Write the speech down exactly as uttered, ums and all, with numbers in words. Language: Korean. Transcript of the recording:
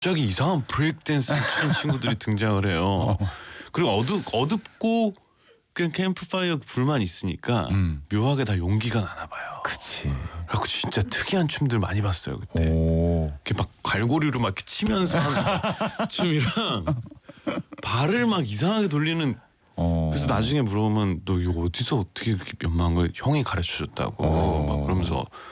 갑자기 이상한 브레이크 댄스 추는 친구들이 등장을 해요. 그리고 어둡 어둡고 그냥 캠프파이어 불만 있으니까 음. 묘하게 다 용기가 나나 봐요. 그치. 그래갖고 진짜 특이한 춤들 많이 봤어요 그때. 오. 이렇게 막 갈고리로 막 이렇게 치면서 하는 춤이랑 발을 막 이상하게 돌리는. 어. 그래서 나중에 물어보면 너 이거 어디서 어떻게 그렇게 연마한 걸 형이 가르쳐 줬다고 어. 막 그러면서